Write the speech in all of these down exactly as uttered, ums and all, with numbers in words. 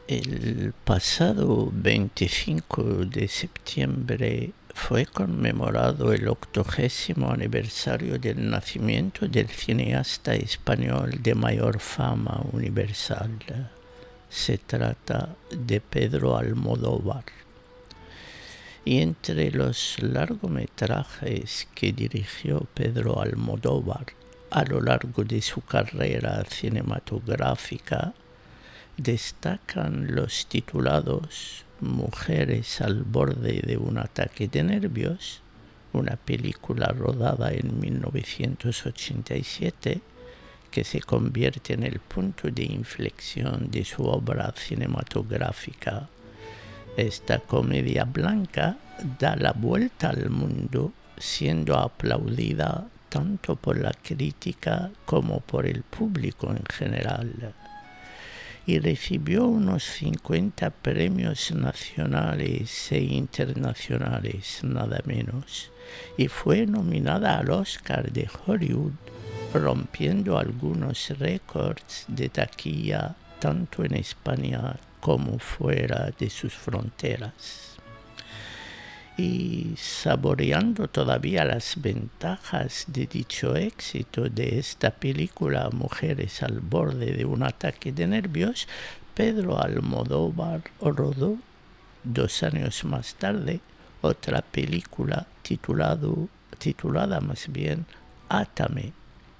El pasado veinticinco de septiembre fue conmemorado el octogésimo aniversario del nacimiento del cineasta español de mayor fama universal. Se trata de Pedro Almodóvar. Y entre los largometrajes que dirigió Pedro Almodóvar a lo largo de su carrera cinematográfica, destacan los titulados Mujeres al borde de un ataque de nervios, una película rodada en mil novecientos ochenta y siete que se convierte en el punto de inflexión de su obra cinematográfica. Esta comedia blanca da la vuelta al mundo, siendo aplaudida tanto por la crítica como por el público en general, y recibió unos cincuenta premios nacionales e internacionales, nada menos, y fue nominada al Oscar de Hollywood, rompiendo algunos récords de taquilla tanto en España como fuera de sus fronteras. Y saboreando todavía las ventajas de dicho éxito de esta película Mujeres al borde de un ataque de nervios, Pedro Almodóvar rodó dos años más tarde otra película titulado, titulada más bien Átame.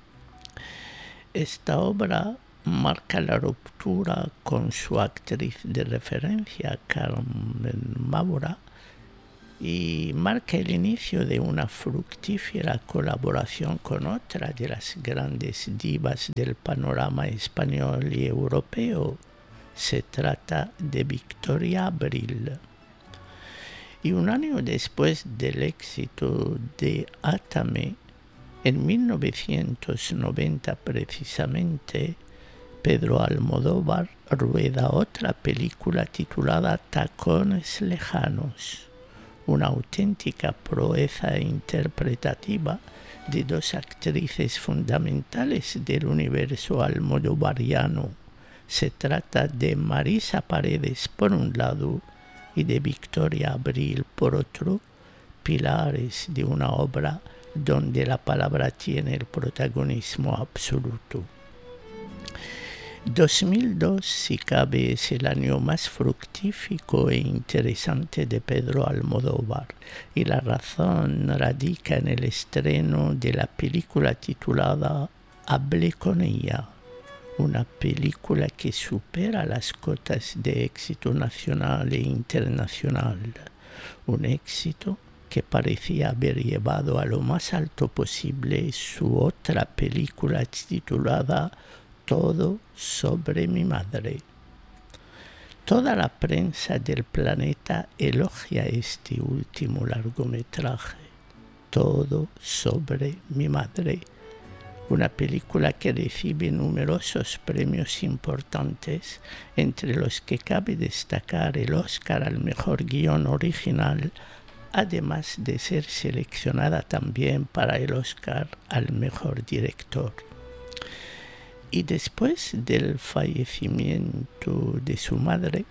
Esta obra marca la ruptura con su actriz de referencia, Carmen Maura, y marca el inicio de una fructífera colaboración con otra de las grandes divas del panorama español y europeo. Se trata de Victoria Abril. Y un año después del éxito de Átame, en mil novecientos noventa precisamente, Pedro Almodóvar rueda otra película titulada Tacones lejanos, una auténtica proeza interpretativa de dos actrices fundamentales del universo almodovariano. Se trata de Marisa Paredes por un lado y de Victoria Abril por otro, pilares de una obra donde la palabra tiene el protagonismo absoluto. dos mil dos, si cabe, es el año más fructífero e interesante de Pedro Almodóvar, y la razón radica en el estreno de la película titulada Hablé con ella, una película que supera las cotas de éxito nacional e internacional, un éxito que parecía haber llevado a lo más alto posible su otra película titulada Todo sobre mi madre. Toda la prensa del planeta elogia este último largometraje, Todo sobre mi madre, una película que recibe numerosos premios importantes, entre los que cabe destacar el Oscar al mejor guión original, además de ser seleccionada también para el Oscar al mejor director. Y después del fallecimiento de su madre,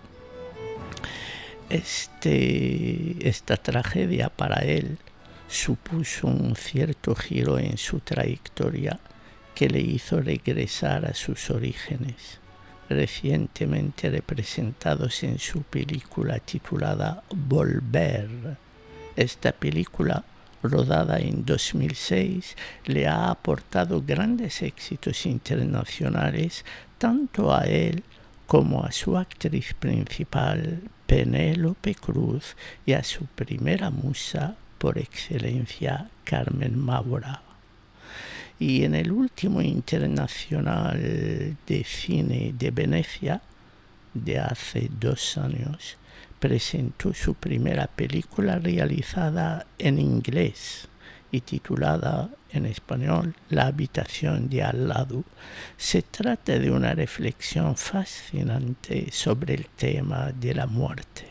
este, esta tragedia para él supuso un cierto giro en su trayectoria que le hizo regresar a sus orígenes, recientemente representados en su película titulada Volver. Esta película, rodada en dos mil seis, le ha aportado grandes éxitos internacionales tanto a él como a su actriz principal, Penélope Cruz, y a su primera musa por excelencia, Carmen Maura. Y en el último Internacional de Cine de Venecia, de hace dos años, presentó su primera película realizada en inglés y titulada en español La habitación de al lado. Se trata de una reflexión fascinante sobre el tema de la muerte.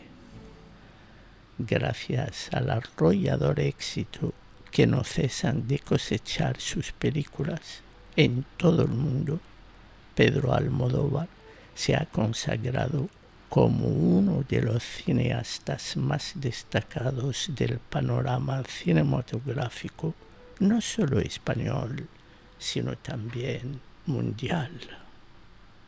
Gracias al arrollador éxito que no cesan de cosechar sus películas en todo el mundo, Pedro Almodóvar se ha consagrado como uno de los cineastas más destacados del panorama cinematográfico, no solo español, sino también mundial.